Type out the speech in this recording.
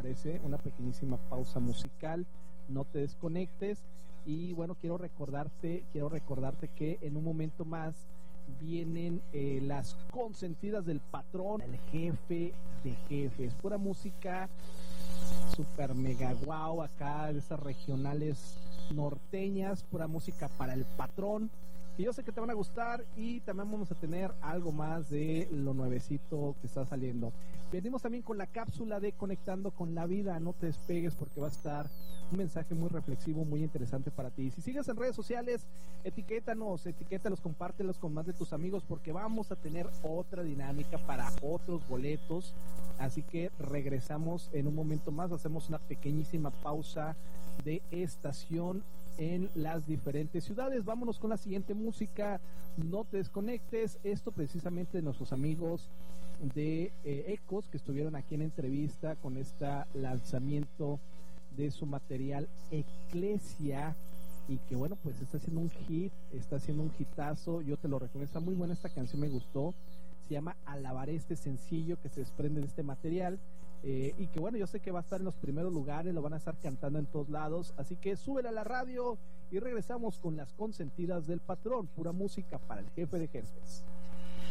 parece? Una pequeñísima pausa musical, no te desconectes. Y bueno, quiero recordarte que en un momento más vienen las consentidas del patrón, el jefe de jefes, pura música super mega guau acá de esas regionales norteñas, pura música para el patrón, que yo sé que te van a gustar, y también vamos a tener algo más de lo nuevecito que está saliendo. Venimos también con la cápsula de Conectando con la Vida, no te despegues porque va a estar un mensaje muy reflexivo, muy interesante para ti. Si sigues en redes sociales, etiquétalos, compártelos con más de tus amigos, porque vamos a tener otra dinámica para otros boletos. Así que regresamos en un momento más, hacemos una pequeñísima pausa de estación en las diferentes ciudades. Vámonos con la siguiente música, no te desconectes. Esto precisamente de nuestros amigos de Ecos, que estuvieron aquí en entrevista con este lanzamiento de su material Eclesia, y que bueno, pues está haciendo un hit, está haciendo un hitazo. Yo te lo recomiendo, está muy buena esta canción, me gustó. Se llama Alabaré, este sencillo que se desprende de este material, y que bueno, yo sé que va a estar en los primeros lugares, lo van a estar cantando en todos lados, así que súbele a la radio y regresamos con las consentidas del patrón, pura música para el jefe de jefes.